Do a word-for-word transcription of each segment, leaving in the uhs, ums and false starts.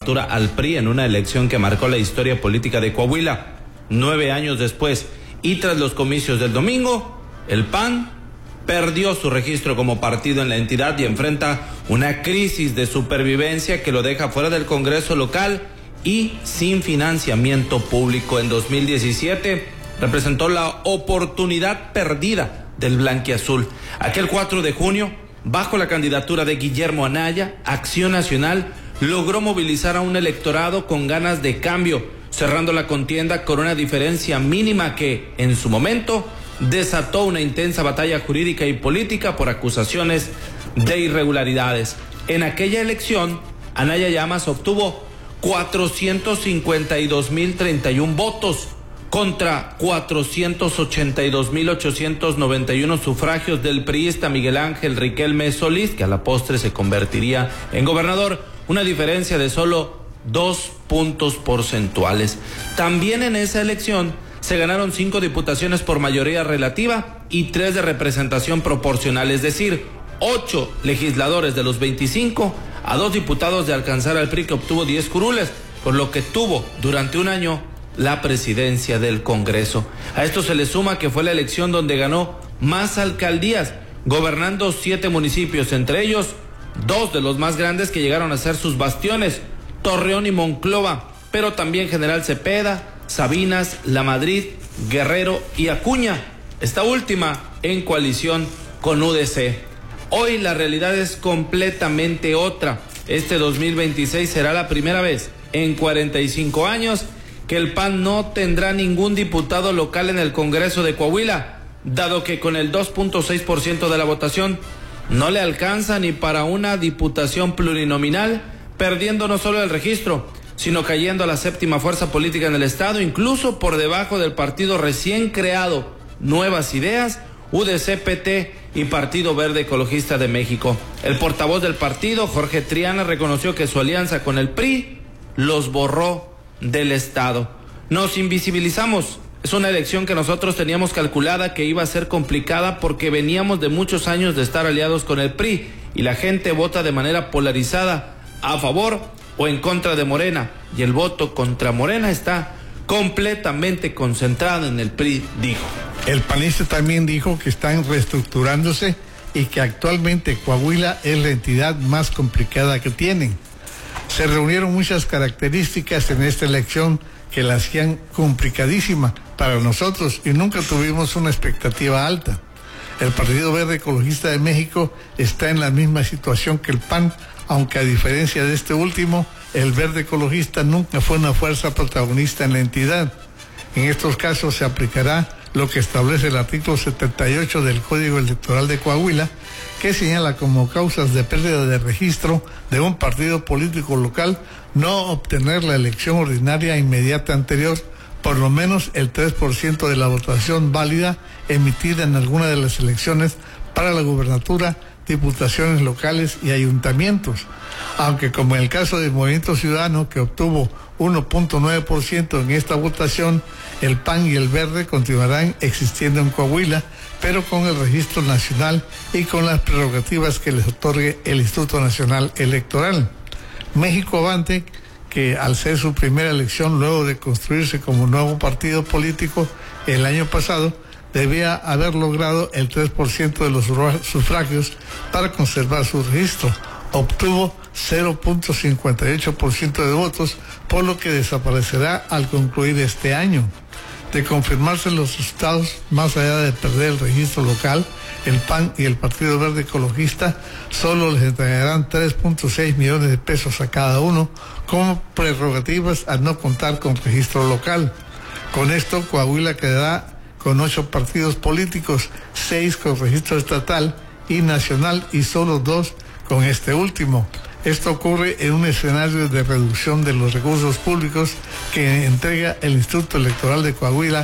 jefatura al P R I en una elección que marcó la historia política de Coahuila. Nueve años después y tras los comicios del domingo, el P A N perdió su registro como partido en la entidad y enfrenta una crisis de supervivencia que lo deja fuera del Congreso local y sin financiamiento público. En dos mil diecisiete representó la oportunidad perdida del blanquiazul. Aquel cuatro de junio, bajo la candidatura de Guillermo Anaya, Acción Nacional logró movilizar a un electorado con ganas de cambio, cerrando la contienda con una diferencia mínima que, en su momento, desató una intensa batalla jurídica y política por acusaciones de irregularidades. En aquella elección, Anaya Llamas obtuvo cuatrocientos cincuenta y dos mil treinta y uno votos contra cuatrocientos ochenta y dos mil ochocientos noventa y uno sufragios del priista Miguel Ángel Riquelme Solís, que a la postre se convertiría en gobernador, una diferencia de solo dos puntos porcentuales. También en esa elección se ganaron cinco diputaciones por mayoría relativa y tres de representación proporcional, es decir, ocho legisladores de los veinticinco a dos diputados de alcanzar al P R I, que obtuvo diez curules, por lo que tuvo durante un año la presidencia del Congreso. A esto se le suma que fue la elección donde ganó más alcaldías, gobernando siete municipios, entre ellos dos de los más grandes que llegaron a ser sus bastiones, Torreón y Monclova, pero también General Cepeda, Sabinas, La Madrid, Guerrero y Acuña, esta última en coalición con U D C. Hoy la realidad es completamente otra. Este dos mil veintiséis será la primera vez en cuarenta y cinco años que el P A N no tendrá ningún diputado local en el Congreso de Coahuila, dado que con el dos punto seis por ciento de la votación no le alcanza ni para una diputación plurinominal, perdiendo no solo el registro, sino cayendo a la séptima fuerza política en el estado, incluso por debajo del partido recién creado Nuevas Ideas, U D C P T y Partido Verde Ecologista de México. El portavoz del partido, Jorge Triana, reconoció que su alianza con el P R I los borró del estado. Nos invisibilizamos. Es una elección que nosotros teníamos calculada que iba a ser complicada porque veníamos de muchos años de estar aliados con el P R I y la gente vota de manera polarizada a favor o en contra de Morena, y el voto contra Morena está completamente concentrado en el P R I, dijo. El panista también dijo que están reestructurándose y que actualmente Coahuila es la entidad más complicada que tienen. Se reunieron muchas características en esta elección que la hacían complicadísima para nosotros y nunca tuvimos una expectativa alta. El Partido Verde Ecologista de México está en la misma situación que el P A N, aunque a diferencia de este último, el Verde Ecologista nunca fue una fuerza protagonista en la entidad. En estos casos se aplicará lo que establece el artículo setenta y ocho del Código Electoral de Coahuila, que señala como causas de pérdida de registro de un partido político local no obtener la elección ordinaria inmediata anterior, por lo menos el tres por ciento de la votación válida emitida en alguna de las elecciones para la gubernatura, diputaciones locales y ayuntamientos. Aunque como en el caso del Movimiento Ciudadano, que obtuvo uno punto nueve por ciento en esta votación, el P A N y el Verde continuarán existiendo en Coahuila, pero con el registro nacional y con las prerrogativas que les otorgue el Instituto Nacional Electoral. México Avante, que al ser su primera elección luego de construirse como nuevo partido político el año pasado, debía haber logrado el tres por ciento de los sufragios para conservar su registro. Obtuvo cero punto cincuenta y ocho por ciento de votos, por lo que desaparecerá al concluir este año. De confirmarse los resultados, más allá de perder el registro local, el P A N y el Partido Verde Ecologista solo les entregarán tres punto seis millones de pesos a cada uno como prerrogativas al no contar con registro local. Con esto, Coahuila quedará con ocho partidos políticos, seis con registro estatal y nacional y solo dos con este último. Esto ocurre en un escenario de reducción de los recursos públicos que entrega el Instituto Electoral de Coahuila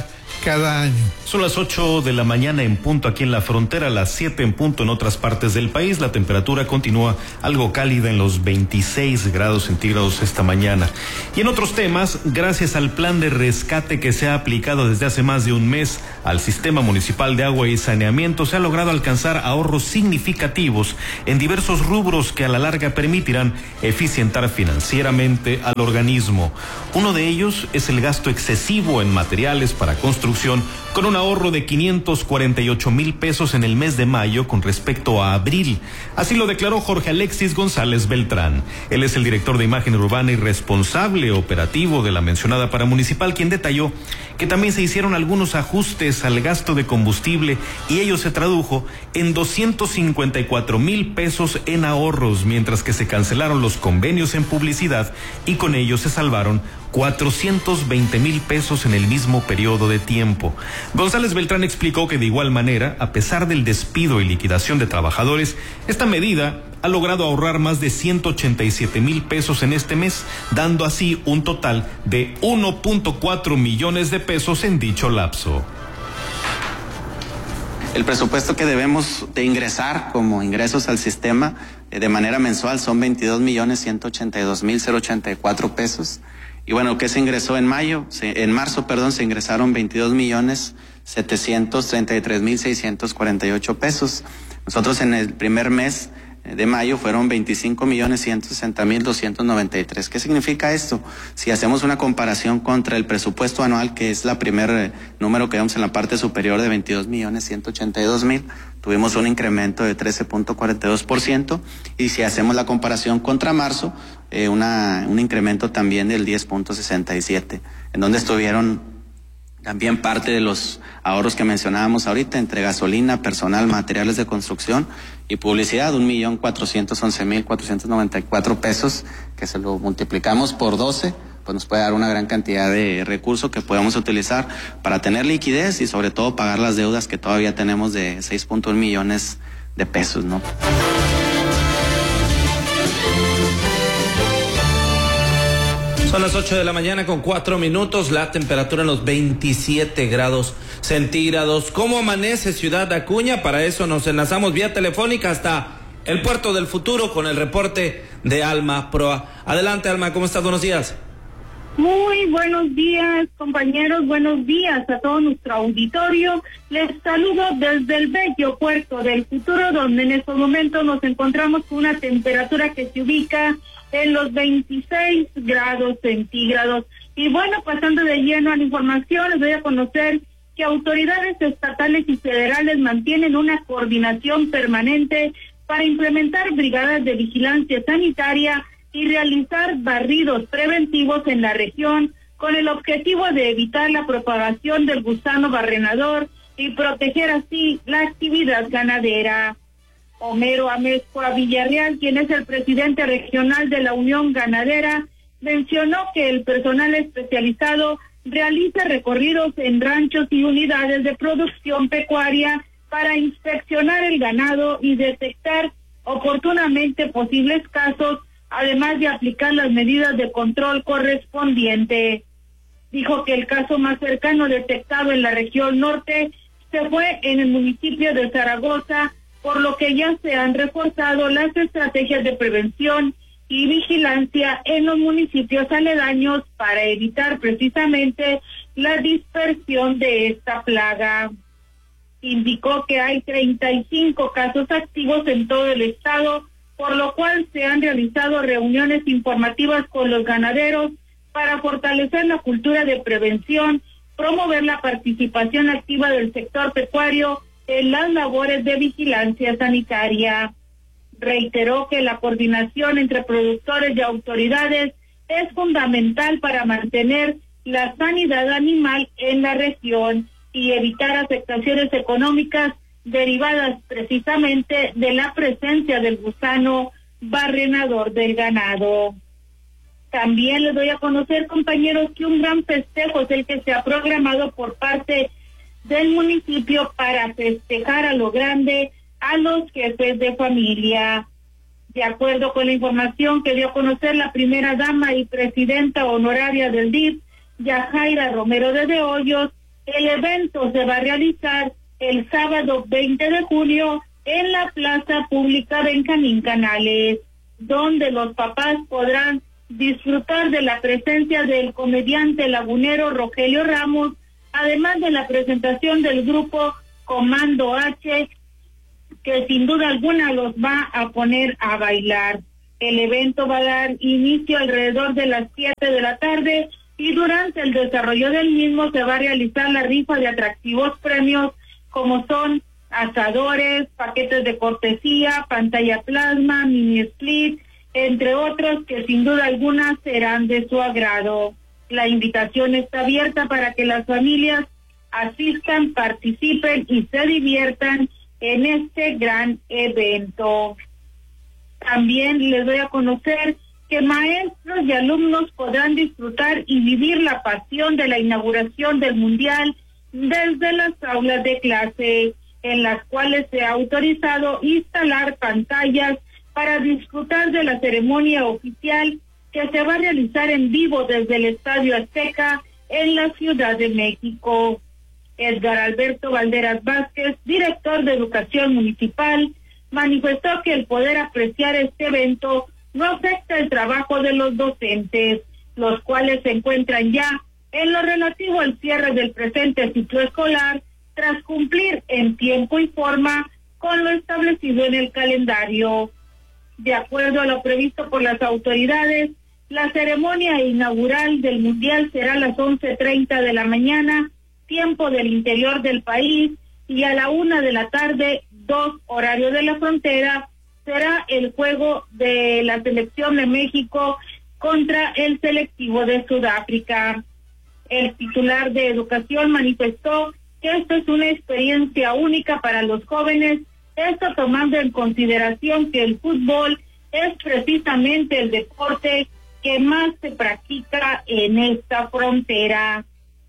cada año. Son las ocho de la mañana en punto aquí en la frontera, las siete en punto en otras partes del país. La temperatura continúa algo cálida en los veintiséis grados centígrados esta mañana. Y en otros temas, gracias al plan de rescate que se ha aplicado desde hace más de un mes al Sistema Municipal de Agua y Saneamiento, se ha logrado alcanzar ahorros significativos en diversos rubros que a la larga permitirán eficientar financieramente al organismo. Uno de ellos es el gasto excesivo en materiales para construcción, con un ahorro de quinientos cuarenta y ocho mil pesos en el mes de mayo con respecto a abril. Así lo declaró Jorge Alexis González Beltrán. Él es el director de imagen urbana y responsable operativo de la mencionada paramunicipal, quien detalló que también se hicieron algunos ajustes al gasto de combustible y ello se tradujo en doscientos cincuenta y cuatro mil pesos en ahorros, mientras que se cancelaron los convenios en publicidad y con ello se salvaron cuatrocientos veinte mil pesos en el mismo periodo de tiempo. González Beltrán explicó que de igual manera, a pesar del despido y liquidación de trabajadores, esta medida ha logrado ahorrar más de ciento ochenta y siete mil pesos en este mes, dando así un total de uno punto cuatro millones de pesos en dicho lapso. El presupuesto que debemos de ingresar como ingresos al sistema eh, de manera mensual son veintidós millones ciento ochenta y dos mil ochenta y cuatro pesos. Y bueno, ¿qué se ingresó en mayo? Se, en marzo, perdón, se ingresaron veintidós millones setecientos treinta y tres mil seiscientos cuarenta y ocho pesos. Nosotros en el primer mes de mayo fueron veinticinco millones ciento sesenta mil doscientos noventa y tres. ¿Qué significa esto? Si hacemos una comparación contra el presupuesto anual, que es la primer eh, número que vemos en la parte superior de veintidós millones ciento ochenta y dos mil, tuvimos un incremento de trece punto cuarenta y dos por ciento, y si hacemos la comparación contra marzo, eh, una, un incremento también del diez punto sesenta y siete, en donde estuvieron también parte de los ahorros que mencionábamos ahorita entre gasolina, personal, materiales de construcción y publicidad, un millón cuatrocientos once mil cuatrocientos noventa y cuatro pesos, que se lo multiplicamos por doce, pues nos puede dar una gran cantidad de recursos que podemos utilizar para tener liquidez y sobre todo pagar las deudas que todavía tenemos de seis punto uno millones de pesos, ¿no? Son las ocho de la mañana con cuatro minutos, la temperatura en los veintisiete grados centígrados. ¿Cómo amanece Ciudad Acuña? Para eso nos enlazamos vía telefónica hasta el Puerto del Futuro con el reporte de Alma Proa. Adelante, Alma, ¿cómo estás? Buenos días. Muy buenos días, compañeros, buenos días a todo nuestro auditorio. Les saludo desde el bello Puerto del Futuro, donde en estos momentos nos encontramos con una temperatura que se ubica en los veintiséis grados centígrados. Y bueno, pasando de lleno a la información, les doy a conocer que autoridades estatales y federales mantienen una coordinación permanente para implementar brigadas de vigilancia sanitaria y realizar barridos preventivos en la región con el objetivo de evitar la propagación del gusano barrenador y proteger así la actividad ganadera. Homero Amezcua Villarreal, quien es el presidente regional de la Unión Ganadera, mencionó que el personal especializado realiza recorridos en ranchos y unidades de producción pecuaria para inspeccionar el ganado y detectar oportunamente posibles casos, además de aplicar las medidas de control correspondientes. Dijo que el caso más cercano detectado en la región norte se fue en el municipio de Zaragoza, por lo que ya se han reforzado las estrategias de prevención y vigilancia en los municipios aledaños para evitar precisamente la dispersión de esta plaga. Indicó que hay treinta y cinco casos activos en todo el estado, por lo cual se han realizado reuniones informativas con los ganaderos para fortalecer la cultura de prevención, promover la participación activa del sector pecuario en las labores de vigilancia sanitaria. Reiteró que la coordinación entre productores y autoridades es fundamental para mantener la sanidad animal en la región y evitar afectaciones económicas derivadas precisamente de la presencia del gusano barrenador del ganado. También les doy a conocer, compañeros, que un gran festejo es el que se ha programado por parte del municipio para festejar a lo grande a los jefes de familia. De acuerdo con la información que dio a conocer la primera dama y presidenta honoraria del D I F, Yajaira Romero de De Hoyos, El evento se va a realizar el sábado veinte de julio en la Plaza Pública Benjamín Canales, donde los papás podrán disfrutar de la presencia del comediante lagunero Rogelio Ramos, además de la presentación del grupo Comando H, que sin duda alguna los va a poner a bailar. El evento va a dar inicio alrededor de las siete de la tarde y durante el desarrollo del mismo se va a realizar la rifa de atractivos premios como son asadores, paquetes de cortesía, pantalla plasma, mini split, entre otros que sin duda alguna serán de su agrado. La invitación está abierta para que las familias asistan, participen y se diviertan en este gran evento. También les doy a conocer que maestros y alumnos podrán disfrutar y vivir la pasión de la inauguración del Mundial desde las aulas de clase, en las cuales se ha autorizado instalar pantallas para disfrutar de la ceremonia oficial que se va a realizar en vivo desde el Estadio Azteca en la Ciudad de México. Edgar Alberto Valderas Vázquez, director de Educación Municipal, manifestó que el poder apreciar este evento no afecta el trabajo de los docentes, los cuales se encuentran ya en lo relativo al cierre del presente ciclo escolar, tras cumplir en tiempo y forma con lo establecido en el calendario. De acuerdo a lo previsto por las autoridades, la ceremonia inaugural del Mundial será a las once treinta de la mañana, tiempo del interior del país, y a la una de la tarde, dos horario de la frontera, será el juego de la selección de México contra el selectivo de Sudáfrica. El titular de Educación manifestó que esto es una experiencia única para los jóvenes, esto tomando en consideración que el fútbol es precisamente el deporte que más se practica en esta frontera.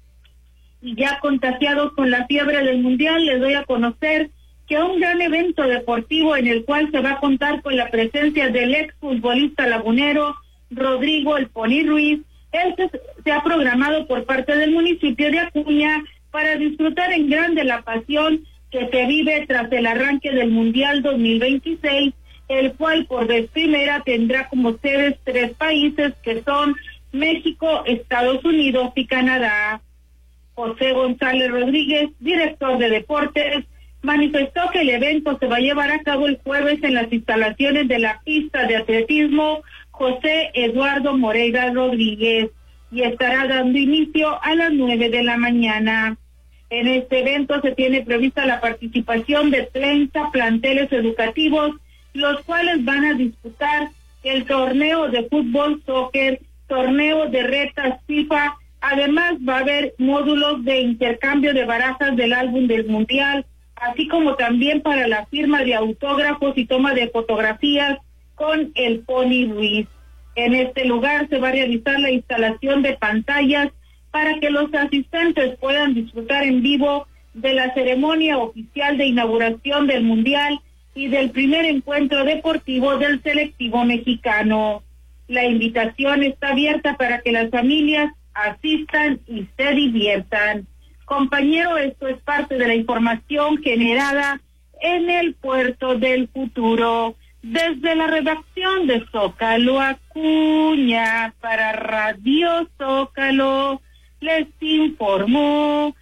Y ya contagiados con la fiebre del Mundial, les doy a conocer que un gran evento deportivo en el cual se va a contar con la presencia del exfutbolista lagunero Rodrigo El Pony Ruiz, este se ha programado por parte del municipio de Acuña para disfrutar en grande la pasión que se vive tras el arranque del Mundial dos mil veintiséis, el cual por vez primera tendrá como sedes tres países que son México, Estados Unidos y Canadá. José González Rodríguez, director de deportes, manifestó que el evento se va a llevar a cabo el jueves en las instalaciones de la pista de atletismo José Eduardo Moreira Rodríguez y estará dando inicio a las nueve de la mañana. En este evento se tiene prevista la participación de treinta planteles educativos, los cuales van a disputar el torneo de fútbol, soccer, torneo de retas FIFA. Además va a haber módulos de intercambio de barajas del álbum del Mundial, así como también para la firma de autógrafos y toma de fotografías con el Pony Ruiz. En este lugar se va a realizar la instalación de pantallas para que los asistentes puedan disfrutar en vivo de la ceremonia oficial de inauguración del Mundial y del primer encuentro deportivo del selectivo mexicano. La invitación está abierta para que las familias asistan y se diviertan. Compañero, esto es parte de la información generada en el Puerto del Futuro. Desde la redacción de Zócalo Acuña para Radio Zócalo, les informó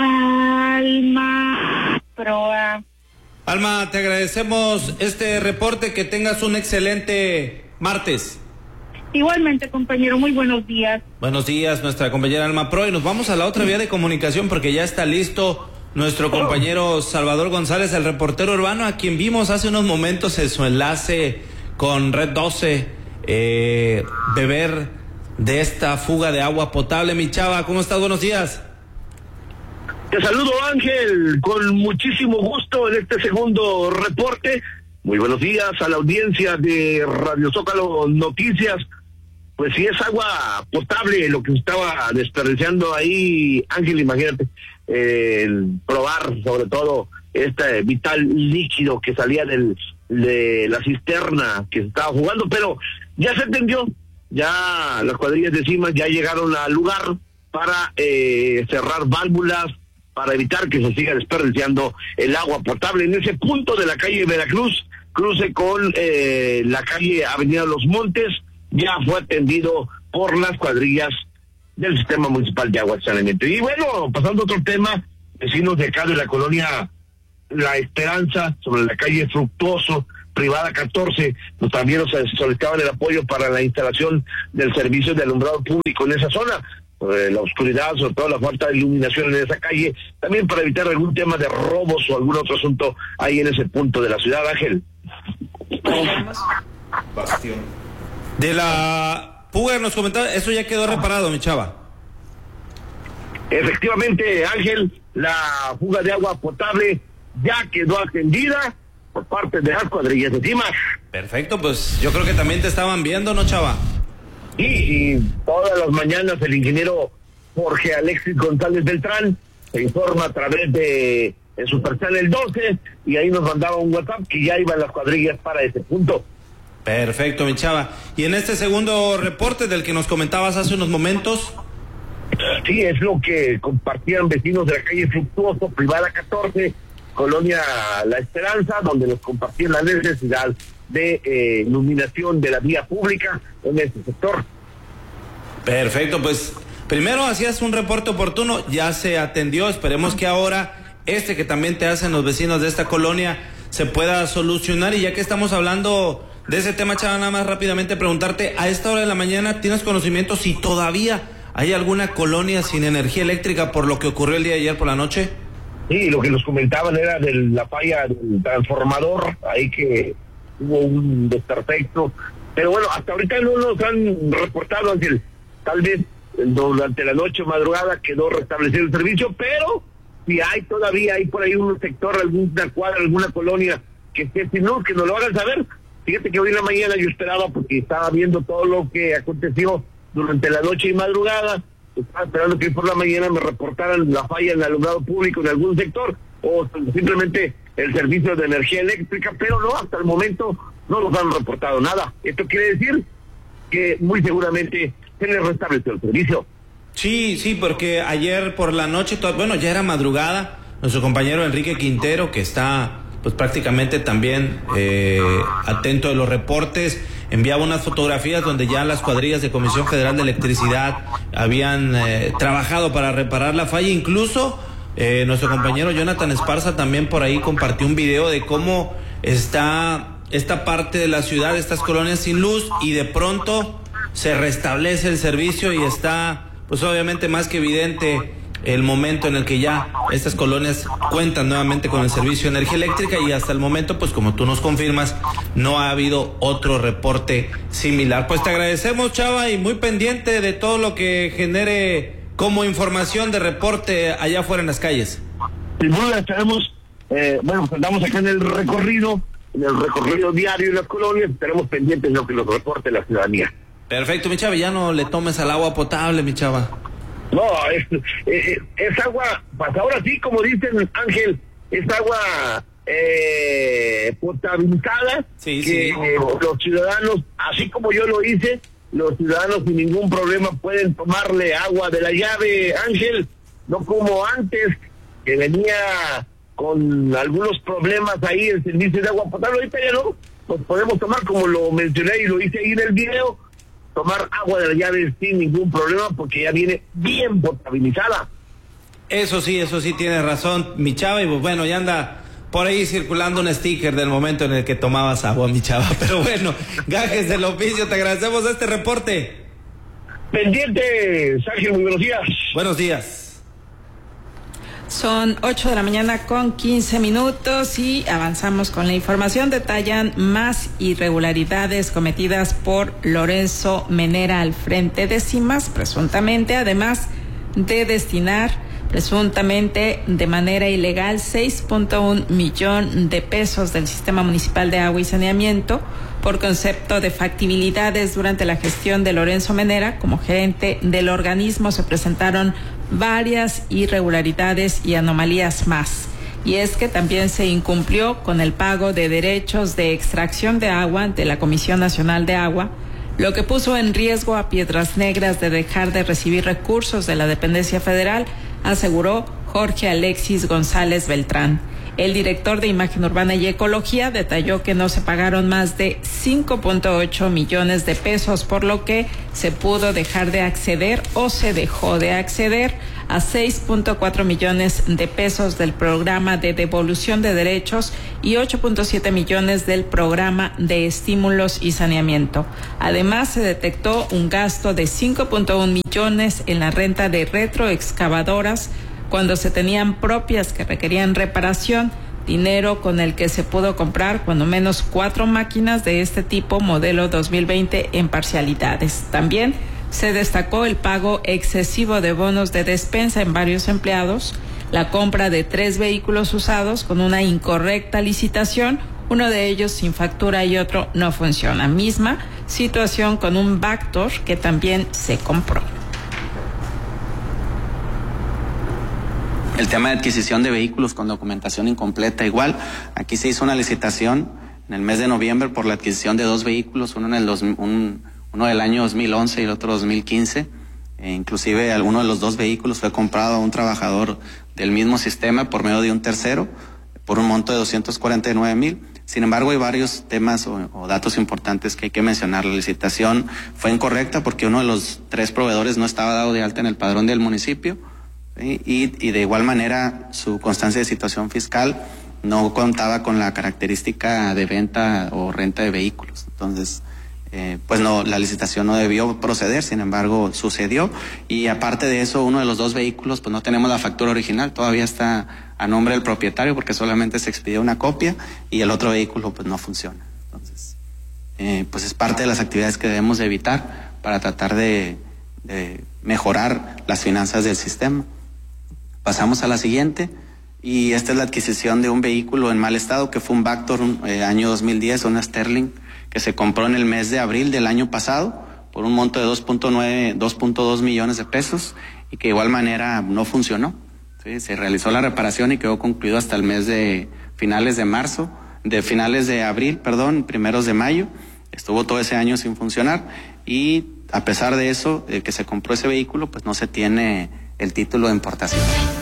Alma Proa. Alma, te agradecemos este reporte, que tengas un excelente martes. Igualmente, compañero, muy buenos días. Buenos días, nuestra compañera Alma Pro, y nos vamos a la otra vía de comunicación porque ya está listo nuestro compañero Salvador González, el reportero urbano, a quien vimos hace unos momentos en su enlace con Red doce, eh, beber de esta fuga de agua potable. Mi chava, ¿cómo estás? Buenos días. Te saludo, Ángel, con muchísimo gusto en este segundo reporte. Muy buenos días a la audiencia de Radio Zócalo Noticias. Pues si es agua potable lo que estaba desperdiciando ahí, Ángel, imagínate, eh, el probar sobre todo este vital líquido que salía del, de la cisterna que se estaba jugando, pero ya se entendió, ya las cuadrillas de CIMAS ya llegaron al lugar para eh, cerrar válvulas, para evitar que se siga desperdiciando el agua potable. En ese punto de la calle Veracruz, cruce con eh, la calle Avenida Los Montes, ya fue atendido por las cuadrillas del Sistema Municipal de Agua y Saneamiento. Y bueno, pasando a otro tema, vecinos de acá de la colonia La Esperanza, sobre la calle Fructuoso, Privada catorce, pues también nos solicitaban el apoyo para la instalación del servicio de alumbrado público en esa zona. Eh, la oscuridad, sobre todo la falta de iluminación en esa calle, también para evitar algún tema de robos o algún otro asunto ahí en ese punto de la ciudad, Ángel. Bastión. De la fuga nos comentaba, eso ya quedó reparado, mi chava. Efectivamente, Ángel, la fuga de agua potable ya quedó atendida por parte de las cuadrillas de CIMAS. Perfecto, pues yo creo que también te estaban viendo, ¿no, chava? Sí, y todas las mañanas el ingeniero Jorge Alexis González Beltrán se informa a través de, de Supercell el doce, y ahí nos mandaba un WhatsApp que ya iban las cuadrillas para ese punto. Perfecto, mi chava. Y en este segundo reporte del que nos comentabas hace unos momentos. Sí, es lo que compartían vecinos de la calle Fructuoso, Privada catorce, Colonia La Esperanza, donde nos compartían la necesidad de eh, iluminación de la vía pública en este sector. Perfecto, pues primero hacías un reporte oportuno, ya se atendió, esperemos que ahora este que también te hacen los vecinos de esta colonia se pueda solucionar. Y ya que estamos hablando de ese tema, chava, nada más rápidamente preguntarte, a esta hora de la mañana, ¿tienes conocimiento si todavía hay alguna colonia sin energía eléctrica por lo que ocurrió el día de ayer por la noche? Sí, lo que nos comentaban era de la falla del transformador, ahí que hubo un desperfecto, pero bueno, hasta ahorita no nos han reportado, Ángel. Tal vez durante la noche o madrugada quedó restablecido el servicio, pero si hay todavía, hay por ahí un sector, alguna cuadra, alguna colonia que esté sin luz, que nos lo hagan saber. Fíjate que hoy en la mañana yo esperaba, porque estaba viendo todo lo que aconteció durante la noche y madrugada, estaba esperando que por la mañana me reportaran la falla en el alumbrado público en algún sector, o simplemente el servicio de energía eléctrica, pero no, hasta el momento no nos han reportado nada. Esto quiere decir que muy seguramente se les restableció el servicio. Sí, sí, porque ayer por la noche, bueno, ya era madrugada, nuestro compañero Enrique Quintero, que está pues prácticamente también eh, atento de los reportes, enviaba unas fotografías donde ya las cuadrillas de Comisión Federal de Electricidad habían eh, trabajado para reparar la falla. Incluso eh, nuestro compañero Jonathan Esparza también por ahí compartió un video de cómo está esta parte de la ciudad, estas colonias sin luz, y de pronto se restablece el servicio y está pues obviamente más que evidente el momento en el que ya estas colonias cuentan nuevamente con el servicio de energía eléctrica. Y hasta el momento, pues como tú nos confirmas, no ha habido otro reporte similar. Pues te agradecemos, chava, y muy pendiente de todo lo que genere como información de reporte allá afuera en las calles. Sin duda estaremos, eh, bueno, pues andamos acá en el recorrido, en el recorrido diario de las colonias, estaremos pendientes de lo que nos reporte la ciudadanía. Perfecto, mi chava, ya no le tomes al agua potable, mi chava. No, es, es, es agua, pues ahora sí, como dicen, Ángel, es agua eh, potabilizada, sí, que sí. Eh, los ciudadanos, así como yo lo hice, los ciudadanos sin ningún problema pueden tomarle agua de la llave, Ángel, no como antes, que venía con algunos problemas ahí el servicio de agua potable. Ahorita ya no, pues podemos tomar, como lo mencioné y lo hice ahí en el video, tomar agua de la llave sin ningún problema, porque ya viene bien potabilizada. Eso sí, eso sí tiene razón, mi chava, y pues bueno, ya anda por ahí circulando un sticker del momento en el que tomabas agua, mi chava. Pero bueno, gajes del oficio, te agradecemos este reporte. Pendiente, Sergio, muy buenos días. Buenos días. Son ocho de la mañana con quince minutos y avanzamos con la información. Detallan más irregularidades cometidas por Lorenzo Menera al frente de CIMAS, presuntamente, además de destinar presuntamente de manera ilegal seis punto uno millón de pesos del Sistema Municipal de Agua y Saneamiento por concepto de factibilidades. Durante la gestión de Lorenzo Menera como gerente del organismo se presentaron varias irregularidades y anomalías más. Y es que también se incumplió con el pago de derechos de extracción de agua ante la Comisión Nacional de Agua, lo que puso en riesgo a Piedras Negras de dejar de recibir recursos de la dependencia federal, aseguró Jorge Alexis González Beltrán. El director de Imagen Urbana y Ecología detalló que no se pagaron más de cinco punto ocho millones de pesos, por lo que se pudo dejar de acceder o se dejó de acceder a seis punto cuatro millones de pesos del programa de devolución de derechos y ocho punto siete millones del programa de estímulos y saneamiento. Además, se detectó un gasto de cinco punto uno millones en la renta de retroexcavadoras cuando se tenían propias que requerían reparación, dinero con el que se pudo comprar cuando menos cuatro máquinas de este tipo modelo dos mil veinte en parcialidades. También se destacó el pago excesivo de bonos de despensa en varios empleados, la compra de tres vehículos usados con una incorrecta licitación, uno de ellos sin factura y otro no funciona. Misma situación con un Vactor que también se compró. El tema de adquisición de vehículos con documentación incompleta, igual, aquí se hizo una licitación en el mes de noviembre por la adquisición de dos vehículos, uno en el dos, un, uno del año dos mil once y el otro dos mil quince. E inclusive alguno de los dos vehículos fue comprado a un trabajador del mismo sistema por medio de un tercero por un monto de doscientos cuarenta y nueve mil. Sin embargo, hay varios temas o, o datos importantes que hay que mencionar. La licitación fue incorrecta porque uno de los tres proveedores no estaba dado de alta en el padrón del municipio. ¿Sí? Y, y de igual manera su constancia de situación fiscal no contaba con la característica de venta o renta de vehículos. Entonces, eh, pues no, la licitación no debió proceder, sin embargo sucedió. Y aparte de eso, uno de los dos vehículos, pues no tenemos la factura original, todavía está a nombre del propietario porque solamente se expidió una copia y el otro vehículo pues no funciona. Entonces, eh, pues es parte de las actividades que debemos de evitar para tratar de, de mejorar las finanzas del sistema. Pasamos a la siguiente, y esta es la adquisición de un vehículo en mal estado, que fue un Vactor eh, año dos mil diez, una Sterling, que se compró en el mes de abril del año pasado por un monto de dos punto nueve, dos punto dos millones de pesos, y que de igual manera no funcionó. ¿Sí? Se realizó la reparación y quedó concluido hasta el mes de finales de marzo, de finales de abril, perdón, primeros de mayo. Estuvo todo ese año sin funcionar, y a pesar de eso, eh, que se compró ese vehículo, pues no se tiene el título de importación.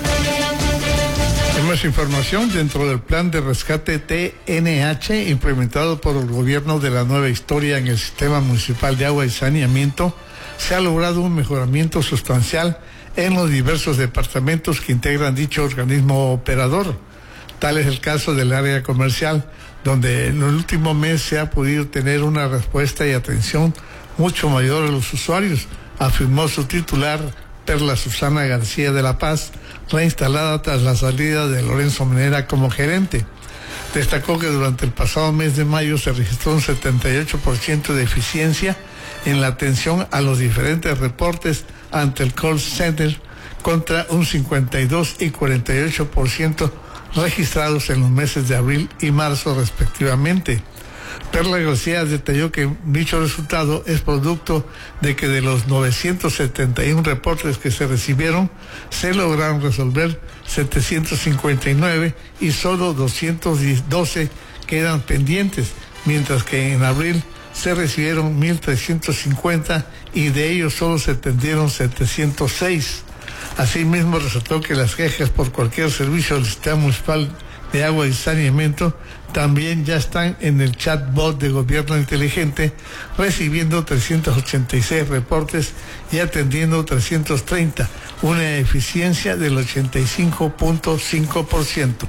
Hay más información dentro del plan de rescate T N H implementado por el gobierno de la Nueva Historia en el sistema municipal de agua y saneamiento. Se ha logrado un mejoramiento sustancial en los diversos departamentos que integran dicho organismo operador. Tal es el caso del área comercial, donde en el último mes se ha podido tener una respuesta y atención mucho mayor a los usuarios, afirmó su titular, Perla Susana García de la Paz, reinstalada tras la salida de Lorenzo Menera como gerente. Destacó que durante el pasado mes de mayo se registró un setenta y ocho por ciento de eficiencia en la atención a los diferentes reportes ante el call center, contra un cincuenta y dos y cuarenta y ocho por ciento registrados en los meses de abril y marzo respectivamente. Perla García detalló que dicho resultado es producto de que de los novecientos setenta y uno reportes que se recibieron, se lograron resolver setecientos cincuenta y nueve y solo doscientos doce quedan pendientes, mientras que en abril se recibieron mil trescientos cincuenta y de ellos solo se atendieron setecientos seis. Asimismo, resaltó que las quejas por cualquier servicio del sistema municipal de agua y saneamiento también ya están en el chatbot de Gobierno Inteligente, recibiendo trescientos ochenta y seis reportes y atendiendo trescientos treinta, una eficiencia del ochenta y cinco punto cinco por ciento.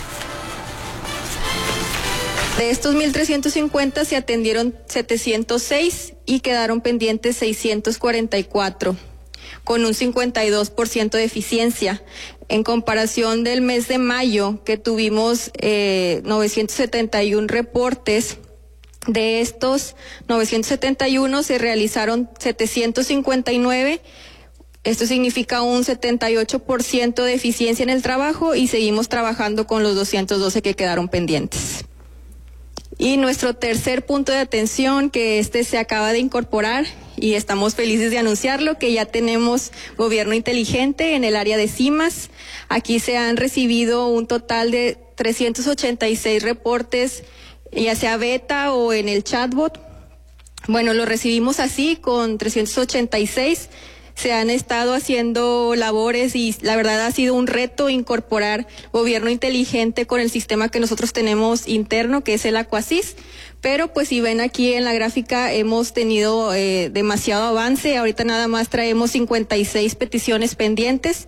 De estos mil trescientos cincuenta se atendieron setecientos seis y quedaron pendientes seiscientos cuarenta y cuatro, con un cincuenta y dos por ciento de eficiencia. En comparación del mes de mayo, que tuvimos eh, novecientos setenta y uno reportes, de estos novecientos setenta y uno se realizaron setecientos cincuenta y nueve. Esto significa un setenta y ocho por ciento de eficiencia en el trabajo, y seguimos trabajando con los doscientos doce que quedaron pendientes. Y nuestro tercer punto de atención, que este se acaba de incorporar y estamos felices de anunciarlo, que ya tenemos Gobierno Inteligente en el área de CIMAS. Aquí se han recibido un total de trescientos ochenta y seis reportes, ya sea beta o en el chatbot. Bueno, lo recibimos así, con trescientos ochenta y seis. se han estado haciendo labores y la verdad ha sido un reto incorporar gobierno inteligente con el sistema que nosotros tenemos interno, que es el Aquasis. Pero pues si ven aquí en la gráfica hemos tenido eh, demasiado avance. Ahorita nada más traemos cincuenta y seis peticiones pendientes.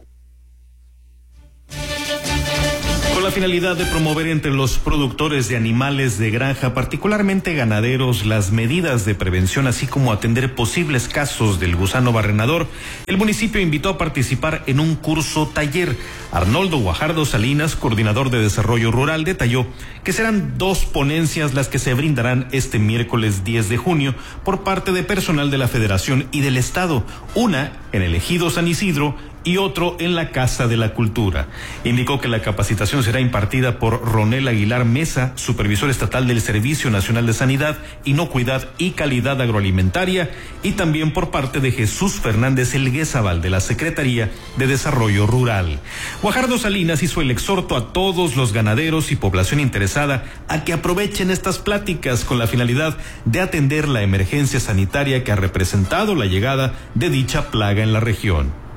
Con la finalidad de promover entre los productores de animales de granja, particularmente ganaderos, las medidas de prevención, así como atender posibles casos del gusano barrenador, el municipio invitó a participar en un curso taller. Arnoldo Guajardo Salinas, coordinador de desarrollo rural, detalló que serán dos ponencias las que se brindarán este miércoles diez de junio por parte de personal de la Federación y del Estado, una en el Ejido San Isidro y otro en la Casa de la Cultura. Indicó que la capacitación será impartida por Ronel Aguilar Mesa, supervisor estatal del Servicio Nacional de Sanidad, Inocuidad y Calidad Agroalimentaria, y también por parte de Jesús Fernández Elguézabal, de la Secretaría de Desarrollo Rural. Guajardo Salinas hizo el exhorto a todos los ganaderos y población interesada a que aprovechen estas pláticas con la finalidad de atender la emergencia sanitaria que ha representado la llegada de dicha plaga en la región.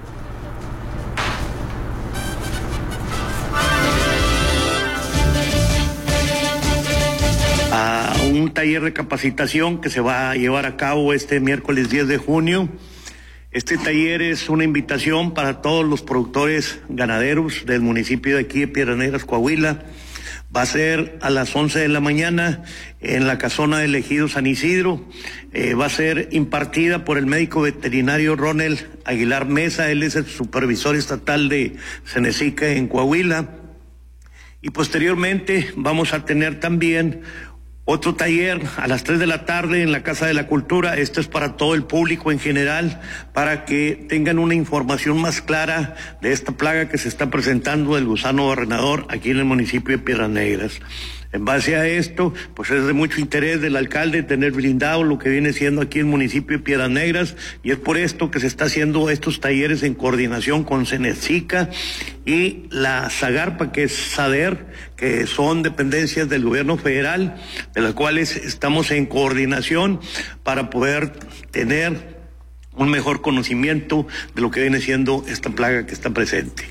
A un taller de capacitación que se va a llevar a cabo este miércoles diez de junio. Este taller es una invitación para todos los productores ganaderos del municipio de aquí de Piedras Negras, Coahuila. Va a ser a las once de la mañana en la casona del Ejido San Isidro. Eh, va a ser impartida por el médico veterinario Ronel Aguilar Mesa. Él es el supervisor estatal de Cenecica en Coahuila. Y posteriormente vamos a tener también otro taller a las tres de la tarde en la Casa de la Cultura. Esto es para todo el público en general, para que tengan una información más clara de esta plaga que se está presentando del gusano barrenador aquí en el municipio de Piedras Negras. En base a esto, pues es de mucho interés del alcalde tener blindado lo que viene siendo aquí el municipio de Piedras Negras, y es por esto que se está haciendo estos talleres en coordinación con Cenecica y la Zagarpa, que es SADER, que son dependencias del gobierno federal, de las cuales estamos en coordinación para poder tener un mejor conocimiento de lo que viene siendo esta plaga que está presente.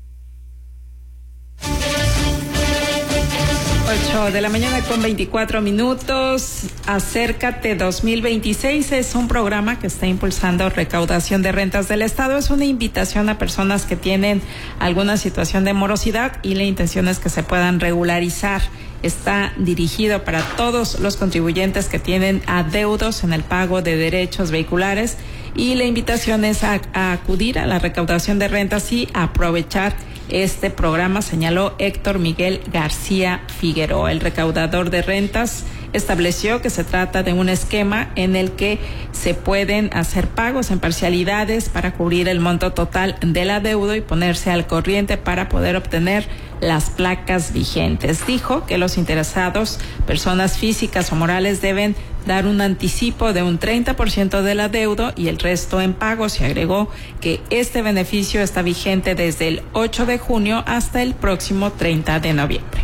ocho de la mañana con veinticuatro minutos. Acércate dos mil veintiséis es un programa que está impulsando recaudación de rentas del Estado. Es una invitación a personas que tienen alguna situación de morosidad y la intención es que se puedan regularizar. Está dirigido para todos los contribuyentes que tienen adeudos en el pago de derechos vehiculares, y la invitación es a, a acudir a la recaudación de rentas y aprovechar este programa, señaló Héctor Miguel García Figueroa. El recaudador de rentas estableció que se trata de un esquema en el que se pueden hacer pagos en parcialidades para cubrir el monto total del adeudo y ponerse al corriente para poder obtener las placas vigentes. Dijo que los interesados, personas físicas o morales, deben dar un anticipo de un treinta por ciento del adeudo y el resto en pagos, y agregó que este beneficio está vigente desde el ocho de junio hasta el próximo treinta de noviembre.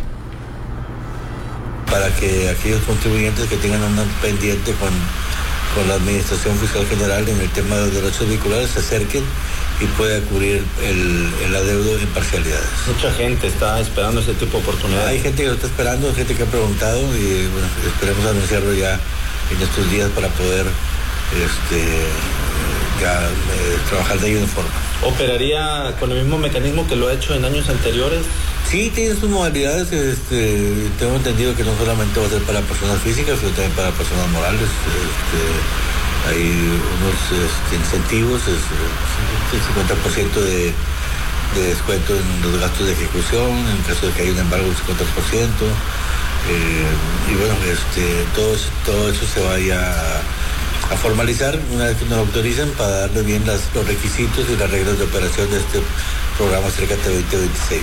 Para que aquellos contribuyentes que tengan un pendiente con, con la Administración Fiscal General en el tema de los derechos vehiculares se acerquen y pueda cubrir el, el adeudo en parcialidades. Mucha gente está esperando este tipo de oportunidades. Hay gente que lo está esperando, hay gente que ha preguntado, y bueno, esperemos anunciarlo ya en estos días para poder este, ya eh, trabajar de ello en forma. ¿Operaría con el mismo mecanismo que lo ha hecho en años anteriores? Sí, tiene sus modalidades. Este, tengo entendido que no solamente va a ser para personas físicas, sino también para personas morales. Este, hay unos este, incentivos, es, el cincuenta por ciento de, de descuento en los gastos de ejecución, en caso de que haya un embargo del cincuenta por ciento. Eh, y bueno, este, todo, todo eso se vaya a, a formalizar una vez que nos autoricen, para darle bien las, los requisitos y las reglas de operación de este programa Acércate veinte veintiséis.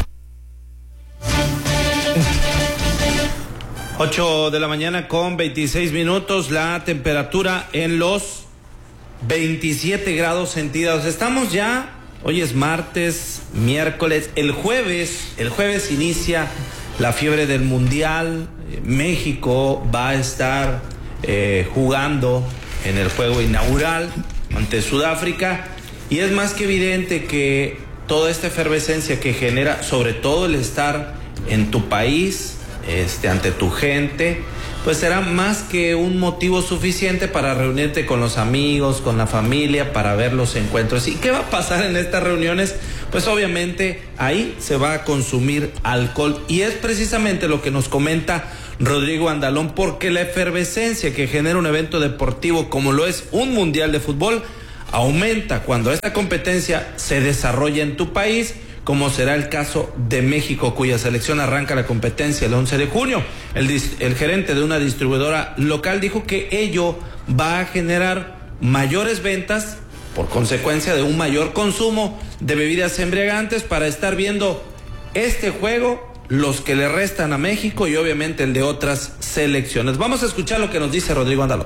ocho de la mañana con veintiséis minutos, la temperatura en los veintisiete grados centígrados. Estamos ya, hoy es martes, miércoles, el jueves, el jueves inicia la fiebre del Mundial. México va a estar eh, jugando en el juego inaugural ante Sudáfrica, y es más que evidente que toda esta efervescencia que genera, sobre todo el estar en tu país, este, ante tu gente, pues será más que un motivo suficiente para reunirte con los amigos, con la familia, para ver los encuentros. ¿Y qué va a pasar en estas reuniones? Pues obviamente ahí se va a consumir alcohol, y es precisamente lo que nos comenta Rodrigo Andalón, porque la efervescencia que genera un evento deportivo como lo es un mundial de fútbol aumenta cuando esta competencia se desarrolla en tu país, como será el caso de México, cuya selección arranca la competencia el once de junio. El, el gerente de una distribuidora local dijo que ello va a generar mayores ventas por consecuencia de un mayor consumo de bebidas embriagantes para estar viendo este juego, los que le restan a México y obviamente el de otras selecciones. Vamos a escuchar lo que nos dice Rodrigo Andalón.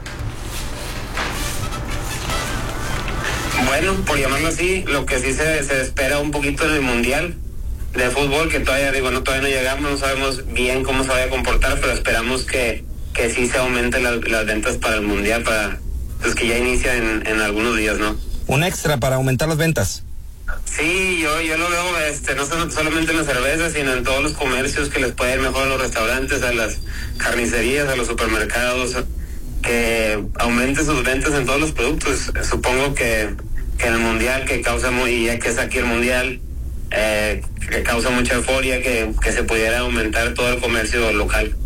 Bueno, por llamarlo así, lo que sí se, se espera un poquito en el Mundial de Fútbol, que todavía digo, no todavía no llegamos, no sabemos bien cómo se vaya a comportar, pero esperamos que, que sí se aumenten las, las ventas para el Mundial, para pues que ya inicia en, en algunos días, ¿no? Un extra para aumentar las ventas. Sí, yo yo lo veo, este, no solamente en la cerveza, sino en todos los comercios, que les puede ir mejor a los restaurantes, a las carnicerías, a los supermercados, que aumente sus ventas en todos los productos. Supongo que, que en el Mundial, que causa muy, ya que es aquí el Mundial, eh, que causa mucha euforia, que, que se pudiera aumentar todo el comercio local.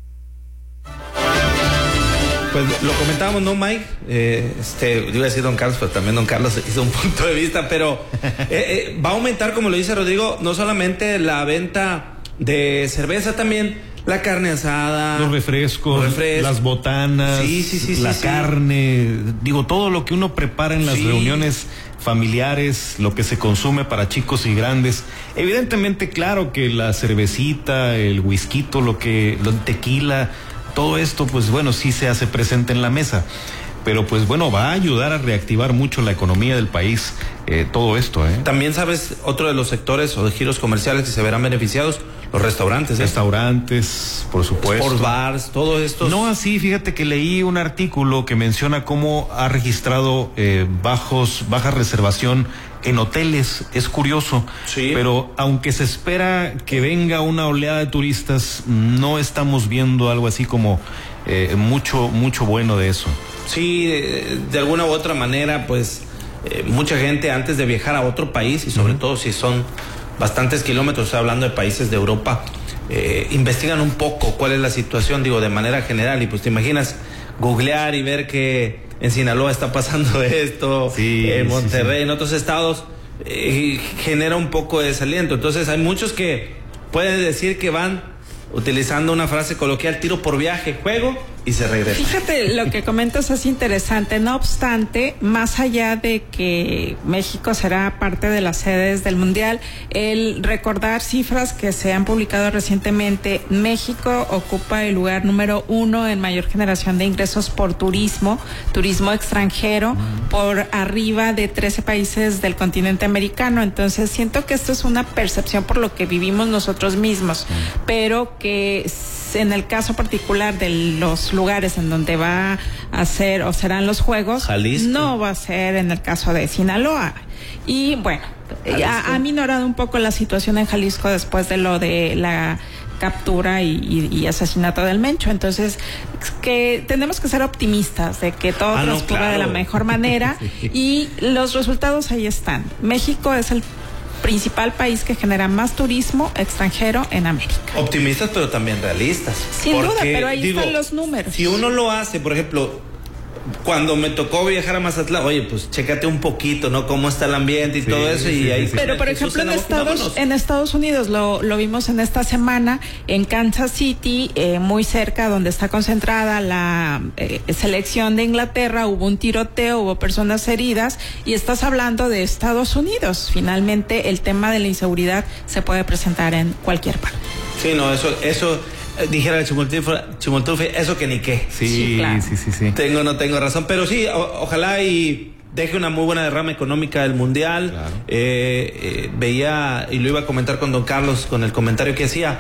Pues lo comentábamos, ¿no, Mike? Eh, este, yo iba a decir don Carlos, pero también don Carlos hizo un punto de vista, pero eh, eh, va a aumentar, como lo dice Rodrigo, no solamente la venta de cerveza, también la carne asada, los refrescos, los refrescos, las botanas, sí, sí, sí, la sí, carne, sí. digo, todo lo que uno prepara en las sí. reuniones familiares, lo que se consume para chicos y grandes. Evidentemente, claro que la cervecita, el whisky, lo que, el tequila, todo esto, pues bueno, sí se hace presente en la mesa, pero pues bueno, va a ayudar a reactivar mucho la economía del país, eh, todo esto, ¿eh? También, ¿sabes? Otro de los sectores o de giros comerciales que se verán beneficiados, los restaurantes. ¿eh? Restaurantes, por supuesto. Sport bars, todo esto. No así, fíjate que leí un artículo que menciona cómo ha registrado eh, bajos, baja reservación en hoteles. Es curioso, sí. Pero aunque se espera que venga una oleada de turistas, no estamos viendo algo así como eh, mucho, mucho bueno de eso. Sí, de, de alguna u otra manera, pues eh, mucha gente antes de viajar a otro país, y sobre uh-huh. todo si son bastantes kilómetros, estoy hablando de países de Europa, eh, investigan un poco cuál es la situación, digo, de manera general, y pues te imaginas googlear y ver que en Sinaloa está pasando esto, sí, en Monterrey, sí, sí. en otros estados, eh, genera un poco de desaliento. Entonces hay muchos que pueden decir que van, utilizando una frase coloquial, tiro por viaje, juego y se regresa. Fíjate, lo que comentas es interesante. No obstante, más allá de que México será parte de las sedes del Mundial, el recordar cifras que se han publicado recientemente, México ocupa el lugar número uno en mayor generación de ingresos por turismo, turismo extranjero, mm. por arriba de trece países del continente americano. Entonces, siento que esto es una percepción por lo que vivimos nosotros mismos, mm. pero que en el caso particular de los lugares en donde va a ser o serán los juegos, Jalisco. No va a ser en el caso de Sinaloa. Y bueno, ha, ha minorado un poco la situación en Jalisco después de lo de la captura y, y, y asesinato del Mencho. Entonces, que tenemos que ser optimistas de que todo ah, transcurra no, claro. de la mejor manera sí. Y los resultados ahí están. México es el principal país que genera más turismo extranjero en América. Optimistas, pero también realistas. Sin porque, duda, pero ahí digo, están los números. Si uno lo hace, por ejemplo, cuando me tocó viajar a Mazatlán, oye, pues chécate un poquito, ¿no? Cómo está el ambiente y sí, todo eso. Sí, y ahí sí, pero, por ejemplo, en Estados, en Estados Unidos, lo, lo vimos en esta semana, en Kansas City, eh, muy cerca donde está concentrada la eh, selección de Inglaterra, hubo un tiroteo, hubo personas heridas, y estás hablando de Estados Unidos. Finalmente, el tema de la inseguridad se puede presentar en cualquier parte. Sí, no, eso, eso... dijera el Chimoltrufe, eso que ni qué. Sí, sí, claro. sí, sí, sí. Tengo, no tengo razón, pero sí, o, ojalá y deje una muy buena derrama económica del Mundial. Claro. Eh, eh, veía, y lo iba a comentar con don Carlos, con el comentario que hacía,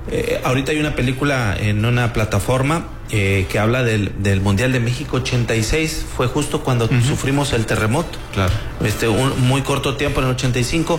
Eh, ahorita hay una película en una plataforma eh, que habla del, del Mundial de México ochenta y seis, fue justo cuando uh-huh. sufrimos el terremoto. Claro. Este, un muy corto tiempo, en el ochenta y cinco,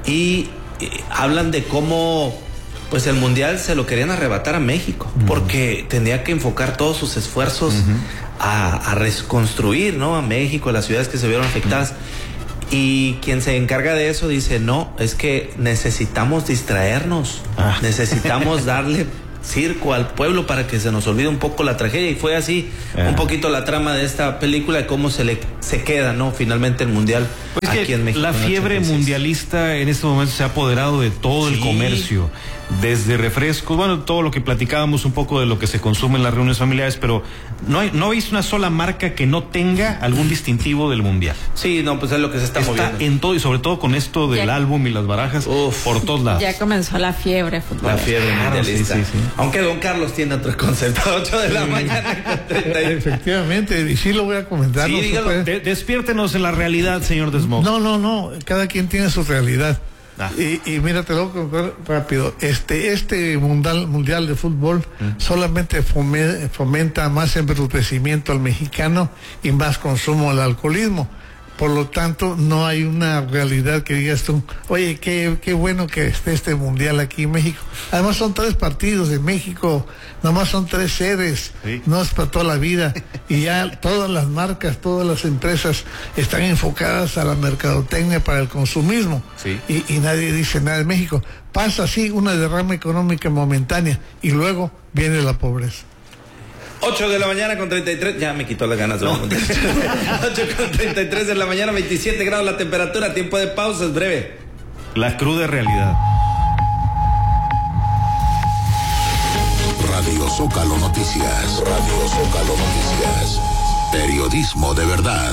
y eh, hablan de cómo pues el Mundial se lo querían arrebatar a México, uh-huh. porque tendría que enfocar todos sus esfuerzos uh-huh. a, a reconstruir, ¿no? A México, a las ciudades que se vieron afectadas. Uh-huh. Y quien se encarga de eso dice, no, es que necesitamos distraernos, ah. necesitamos darle circo al pueblo para que se nos olvide un poco la tragedia. Y fue así ah. un poquito la trama de esta película, de cómo se le se queda, ¿no? Finalmente el Mundial pues aquí en México. La fiebre en mundialista en este momento se ha apoderado de todo sí. el comercio, desde refrescos, bueno, todo lo que platicábamos un poco de lo que se consume en las reuniones familiares, pero no hay, no habéis una sola marca que no tenga algún distintivo del Mundial. Sí, no, pues es lo que se está, está moviendo. En todo, y sobre todo con esto del ya, álbum y las barajas, uf, por todos lados. Ya comenzó la fiebre futbolera. La fiebre claro, mundialista. Sí, sí, sí. Aunque don Carlos tiene otro concepto, ocho de la mañana. Efectivamente, y sí lo voy a comentar. Sí, no dígalo, de, despiértenos en la realidad, señor Desmond. No, no, no, cada quien tiene su realidad. Ah. Y, y mira, te lo voy a rápido. Este, este mundial, mundial de fútbol ¿Mm? solamente fome, fomenta más embrutecimiento al mexicano y más consumo al alcoholismo. Por lo tanto, no hay una realidad que digas tú, oye, qué, qué bueno que esté este mundial aquí en México. Además son tres partidos de México, nomás son tres sedes, sí. no es para toda la vida. Y ya todas las marcas, todas las empresas están enfocadas a la mercadotecnia para el consumismo. Sí. Y, y nadie dice nada de México. Pasa así una derrama económica momentánea y luego viene la pobreza. ocho de la mañana con treinta y tres, ya me quitó las ganas de no. ocho con treinta y tres de la mañana, veintisiete grados la temperatura, tiempo de pausa, es breve. La cruda realidad. Radio Zócalo Noticias, Radio Zócalo Noticias, periodismo de verdad.